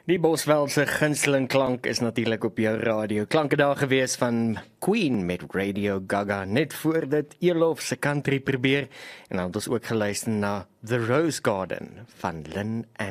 Die Bosveldse gunsteling klank is natuurlik op jou radio. Klanke daar gewees van Queen met Radio Gaga, net voor dit Elof se country probeer. En dan het ons ook geluister na The Rose Garden van Lynn